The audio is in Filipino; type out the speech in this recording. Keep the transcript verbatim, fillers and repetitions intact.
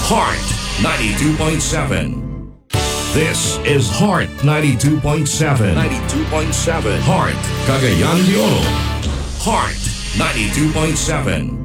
Heart ninety-two point seven. This is Heart ninety-two point seven. ninety-two point seven. Heart, Cagayan de Oro. Heart ninety-two point seven.